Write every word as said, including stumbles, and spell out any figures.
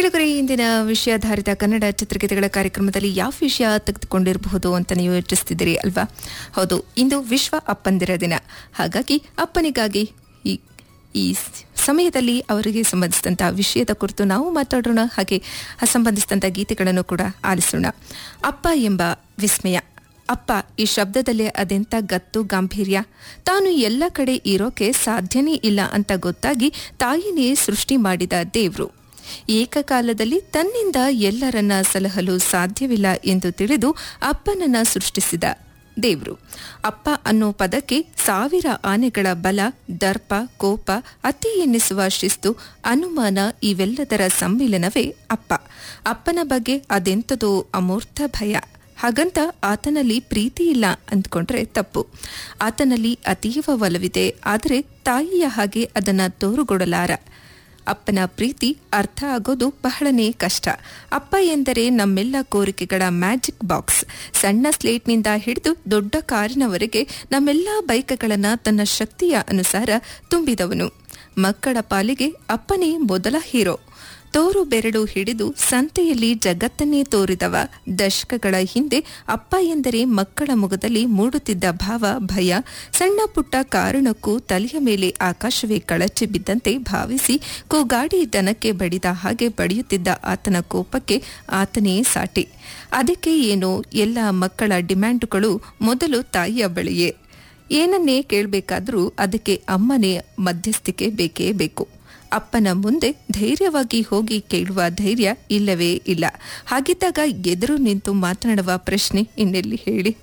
ಕೇಳುಗರೆ, ಇಂದಿನ ವಿಷಯಾಧಾರಿತ ಕನ್ನಡ ಚಿತ್ರಗೀತೆಗಳ ಕಾರ್ಯಕ್ರಮದಲ್ಲಿ ಯಾವ ವಿಷಯ ತೆಗೆದುಕೊಂಡಿರಬಹುದು ಅಂತ ನೀವು ಯೋಚಿಸ್ತಿದ್ದೀರಿ ಅಲ್ವಾ? ಹೌದು, ಇಂದು ವಿಶ್ವ ಅಪ್ಪಂದಿರ ದಿನ. ಹಾಗಾಗಿ ಅಪ್ಪನಿಗಾಗಿ ಈ ಈ ಸಮಯದಲ್ಲಿ ಅವರಿಗೆ ಸಂಬಂಧಿಸಿದಂತಹ ವಿಷಯದ ಕುರಿತು ನಾವು ಮಾತಾಡೋಣ, ಹಾಗೆ ಸಂಬಂಧಿಸಿದಂಥ ಗೀತೆಗಳನ್ನು ಕೂಡ ಆಲಿಸೋಣ. ಅಪ್ಪ ಎಂಬ ವಿಸ್ಮಯ. ಅಪ್ಪ ಈ ಶಬ್ದದಲ್ಲೇ ಅದೆಂಥ ಗತ್ತು ಗಾಂಭೀರ್ಯ. ತಾನು ಎಲ್ಲ ಕಡೆ ಇರೋಕೆ ಸಾಧ್ಯನೇ ಇಲ್ಲ ಅಂತ ಗೊತ್ತಾಗಿ ತಾಯಿನೇ ಸೃಷ್ಟಿ ಮಾಡಿದ ದೇವ್ರು. ಏಕಕಾಲದಲ್ಲಿ ತನ್ನಿಂದ ಎಲ್ಲರನ್ನ ಸಲಹಲು ಸಾಧ್ಯವಿಲ್ಲ ಎಂದು ತಿಳಿದು ಅಪ್ಪನನ್ನ ಸೃಷ್ಟಿಸಿದ ದೇವ್ರು. ಅಪ್ಪ ಅನ್ನೋ ಪದಕ್ಕೆ ಸಾವಿರ ಆನೆಗಳ ಬಲ, ದರ್ಪ, ಕೋಪ, ಅತಿ ಎನ್ನಿಸುವ ಶಿಸ್ತು, ಅನುಮಾನ ಇವೆಲ್ಲದರ ಸಮ್ಮಿಲನವೇ ಅಪ್ಪ. ಅಪ್ಪನ ಬಗ್ಗೆ ಅದೆಂಥದೋ ಅಮೂರ್ತ ಭಯ. ಹಾಗಂತ ಆತನಲ್ಲಿ ಪ್ರೀತಿ ಇಲ್ಲ ಅಂದ್ಕೊಂಡ್ರೆ ತಪ್ಪು. ಆತನಲ್ಲಿ ಅತೀವ ಒಲವಿದೆ, ಆದರೆ ತಾಯಿಯ ಹಾಗೆ ಅದನ್ನ ತೋರುಗೊಡಲಾರ. ಅಪ್ಪನ ಪ್ರೀತಿ ಅರ್ಥ ಆಗೋದು ಬಹಳನೇ ಕಷ್ಟ. ಅಪ್ಪ ಎಂದರೆ ನಮ್ಮೆಲ್ಲ ಕೋರಿಕೆಗಳ ಮ್ಯಾಜಿಕ್ ಬಾಕ್ಸ್. ಸಣ್ಣ ಸ್ಲೇಟ್ನಿಂದ ಹಿಡಿದು ದೊಡ್ಡ ಕಾರಿನವರೆಗೆ ನಮ್ಮೆಲ್ಲ ಬೈಕ್ಗಳನ್ನು ತನ್ನ ಶಕ್ತಿಯ ಅನುಸಾರ ತುಂಬಿದವನು. ಮಕ್ಕಳ ಪಾಲಿಗೆ ಅಪ್ಪನೇ ಮೊದಲ ಹೀರೋ. ತೋರು ಬೆರಳು ಹಿಡಿದು ಸಂತೆಯಲ್ಲಿ ಜಗತ್ತನ್ನೇ ತೋರಿದವ. ದಶಕಗಳ ಹಿಂದೆ ಅಪ್ಪ ಎಂದರೆ ಮಕ್ಕಳ ಮುಖದಲ್ಲಿ ಮೂಡುತ್ತಿದ್ದ ಭಾವ, ಭಯ. ಸಣ್ಣ ಪುಟ್ಟ ಕಾರಣಕ್ಕೂ ತಲೆಯ ಮೇಲೆ ಆಕಾಶವೇ ಕಳಚಿ ಬಿದ್ದಂತೆ ಭಾವಿಸಿ ಕೂಗಾಡಿ ದನಕ್ಕೆ ಬಡಿದ ಹಾಗೆ ಬಡಿಯುತ್ತಿದ್ದ ಆತನ ಕೋಪಕ್ಕೆ ಆತನೇ ಸಾಟಿ. ಅದಕ್ಕೆ ಏನೋ ಎಲ್ಲ ಮಕ್ಕಳ ಡಿಮ್ಯಾಂಡುಗಳು ಮೊದಲು ತಾಯಿಯ ಬಳಿಯೇ. ಏನನ್ನೇ ಕೇಳಬೇಕಾದ್ರೂ ಅದಕ್ಕೆ ಅಮ್ಮನೇ ಮಧ್ಯಸ್ಥಿಕೆ ಬೇಕೇ ಬೇಕು. ಅಪ್ಪನ ಮುಂದೆ ಧೈರ್ಯವಾಗಿ ಹೋಗಿ ಕೇಳುವ ಧೈರ್ಯ ಇಲ್ಲವೇ ಇಲ್ಲ. ಹಾಗಿದ್ದಾಗ ಎದುರು ನಿಂತು ಮಾತನಾಡುವ ಪ್ರಶ್ನೆ ಇನ್ನೆಲ್ಲಿ ಹೇಳಿ?